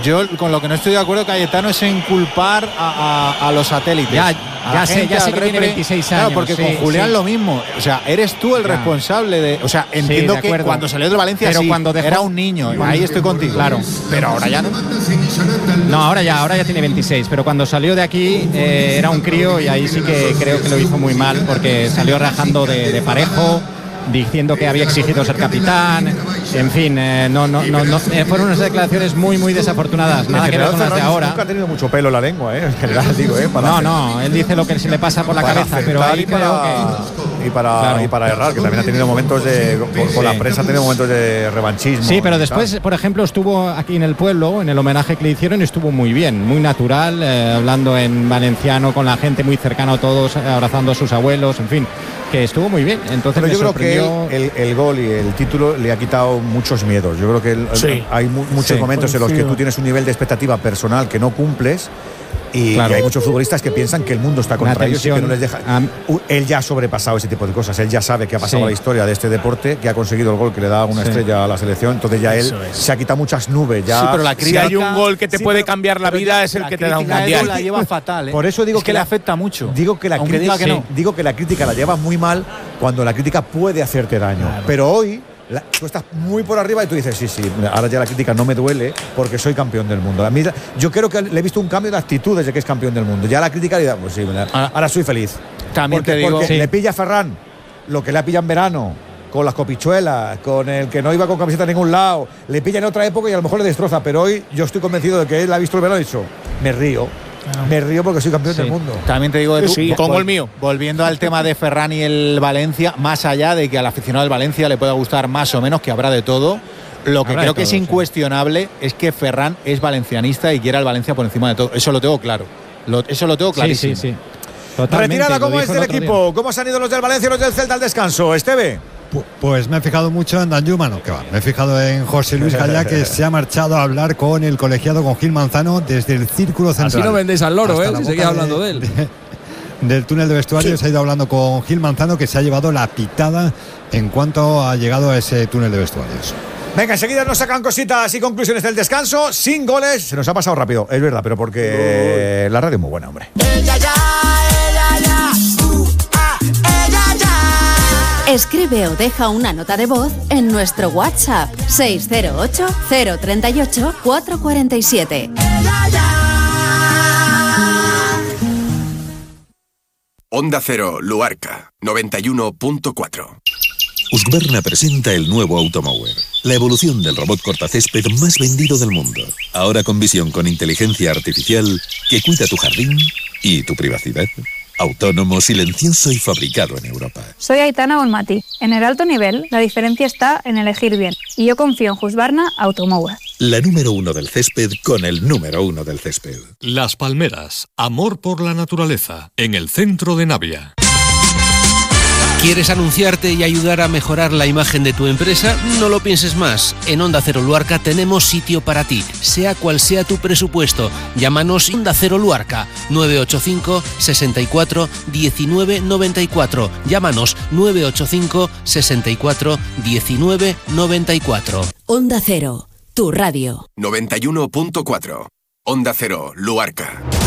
Yo con lo que no estoy de acuerdo, Cayetano, es en culpar a los satélites. Ya sé que tiene 26 años. Claro, porque con Julián lo mismo. O sea, eres tú el responsable de... O sea, entiendo que cuando salió de Valencia pero cuando dejó, era un niño. Ahí estoy contigo. Claro. Pero ahora ya no. No, ahora ya tiene 26. Pero cuando salió de aquí era un crío y ahí sí que creo que lo hizo muy mal porque salió rajando de Parejo, diciendo que había exigido ser capitán, en fin, fueron unas declaraciones muy desaforturadas, nada que ver con las de ahora. Nunca ha tenido mucho pelo en la lengua, en general, digo, él dice lo que se le pasa por la cabeza, pero ahí creo que... Y para errar, que también ha tenido momentos con la prensa ha tenido momentos de revanchismo. Sí, pero después, por ejemplo, estuvo aquí en el pueblo, en el homenaje que le hicieron, y estuvo muy bien, muy natural, hablando en valenciano con la gente, muy cercano a todos, abrazando a sus abuelos, en fin, que estuvo muy bien. Entonces pero yo creo que el gol y el título le ha quitado muchos miedos. Yo creo que hay muchos momentos en los que tú tienes un nivel de expectativa personal que no cumples. Y hay muchos futbolistas que piensan que el mundo está contra ellos y que no les deja. Él ya ha sobrepasado ese tipo de cosas. Él ya sabe que ha pasado la historia de este deporte, que ha conseguido el gol que le da una estrella a la selección. Entonces ya él se ha quitado muchas nubes. Ya, sí, pero la crítica, si hay un gol que te puede cambiar la vida, es el que te da un mundial. La lleva fatal. Por eso digo que le afecta mucho. Digo que la crítica la lleva muy mal cuando la crítica puede hacerte daño. Claro. Pero hoy tú estás muy por arriba y tú dices, sí, ahora ya la crítica no me duele porque soy campeón del mundo. A mí, yo creo que le he visto un cambio de actitud desde que es campeón del mundo. Ya la crítica le da, pues sí, ahora soy feliz. También te digo, porque le pilla a Ferran lo que le ha pillado en verano, con las copichuelas, con el que no iba con camiseta a ningún lado, le pilla en otra época y a lo mejor le destroza, pero hoy yo estoy convencido de que él ha visto el verano y ha dicho, me río. Me río porque soy campeón del mundo. También te digo, Edu, pongo el mío. Volviendo al tema de Ferran y el Valencia, más allá de que al aficionado del Valencia le pueda gustar más o menos, que habrá de todo, lo que creo que es incuestionable es que Ferran es valencianista y quiere al Valencia por encima de todo. Eso lo tengo claro. Eso lo tengo clarísimo. Sí. Retirada, ¿cómo es del equipo? ¿Cómo se han ido los del Valencia y los del Celta al descanso? Esteve. Pues me he fijado mucho en Danjuma, me he fijado en José Luis Gallá, que se ha marchado a hablar con el colegiado, con Gil Manzano, desde el círculo central. Así no vendéis al loro, si seguís hablando de él. Del túnel de vestuarios se ha ido hablando con Gil Manzano, que se ha llevado la pitada en cuanto ha llegado a ese túnel de vestuarios. Venga, enseguida nos sacan cositas y conclusiones del descanso, sin goles. Se nos ha pasado rápido, es verdad, pero porque la radio es muy buena, hombre. Escribe o deja una nota de voz en nuestro WhatsApp 608-038-447. Onda Cero, Luarca, 91.4. Husqvarna presenta el nuevo Automower, la evolución del robot cortacésped más vendido del mundo. Ahora con visión con inteligencia artificial que cuida tu jardín y tu privacidad. Autónomo, silencioso y fabricado en Europa. Soy Aitana Bonmati. En el alto nivel, la diferencia está en elegir bien. Y yo confío en Husqvarna Automower. La número 1 del césped con el número 1 del césped. Las Palmeras, amor por la naturaleza, en el centro de Navia. ¿Quieres anunciarte y ayudar a mejorar la imagen de tu empresa? No lo pienses más. En Onda Cero Luarca tenemos sitio para ti, sea cual sea tu presupuesto. Llámanos Onda Cero Luarca, 985 64 19 94. Llámanos 985 64 19 94. Onda Cero, tu radio. 91.4. Onda Cero, Luarca.